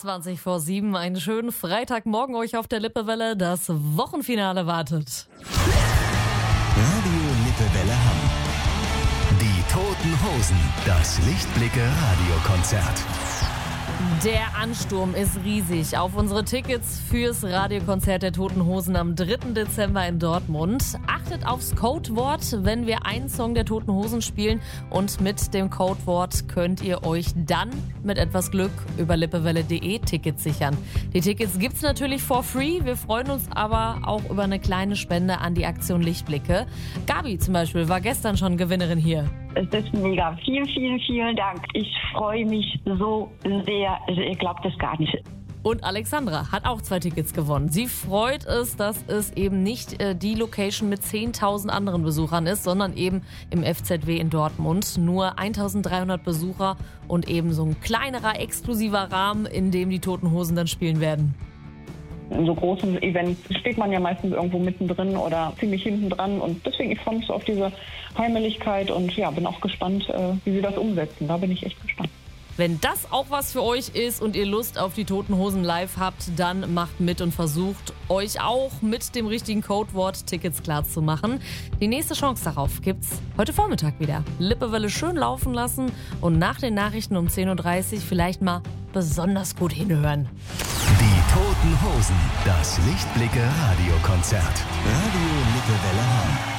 20 vor 7, einen schönen Freitagmorgen euch auf der Lippewelle. Das Wochenfinale wartet. Radio Lippewelle Hamm. Die Toten Hosen. Das Lichtblicke Radiokonzert. Der Ansturm ist riesig auf unsere Tickets fürs Radiokonzert der Toten Hosen am 3. Dezember in Dortmund. Achtet aufs Codewort, wenn wir einen Song der Toten Hosen spielen. Und mit dem Codewort könnt ihr euch dann mit etwas Glück über lippewelle.de Tickets sichern. Die Tickets gibt's natürlich for free. Wir freuen uns aber auch über eine kleine Spende an die Aktion Lichtblicke. Gabi zum Beispiel war gestern schon Gewinnerin hier. Es ist mega. Vielen Dank. Ich freue mich so sehr. Ihr glaubt es gar nicht. Und Alexandra hat auch 2 Tickets gewonnen. Sie freut es, dass es eben nicht die Location mit 10.000 anderen Besuchern ist, sondern eben im FZW in Dortmund. Nur 1.300 Besucher und eben so ein kleinerer, exklusiver Rahmen, in dem die Toten Hosen dann spielen werden. In so großen Events steht man ja meistens irgendwo mittendrin oder ziemlich hinten dran. Und deswegen, ich freue mich so auf diese Heimeligkeit und ja, bin auch gespannt, wie sie das umsetzen. Da bin ich echt gespannt. Wenn das auch was für euch ist und ihr Lust auf die Toten Hosen live habt, dann macht mit und versucht euch auch mit dem richtigen Codewort Tickets klar zu machen. Die nächste Chance darauf gibt's heute Vormittag wieder. Lippewelle schön laufen lassen und nach den Nachrichten um 10.30 Uhr vielleicht mal besonders gut hinhören. Die Toten Hosen. Das Lichtblicke Radiokonzert. Radio Lippewelle Hamm.